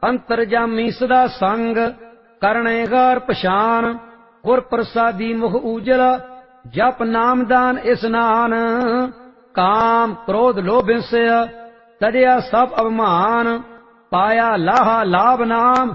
ਅੰਤਰਜਾਮੀ ਸਦਾ ਸੰਗ ਕਰਨੇ ਗਾਰ ਪਛਾਨ। ਗੁਰ ਪ੍ਰਸਾਦੀ ਮੁਖ ਊਜਲ ਜਪ ਨਾਮਦਾਨ ਇਸਨਾਨ। ਕਾਮ ਕ੍ਰੋਧ ਲੋਭ ਹਿੰਸਾ ਤਜਿਆ ਸਭ ਅਭਿਮਾਨ। ਪਾਇਆ ਲਾਹਾ ਲਾਭ ਨਾਮ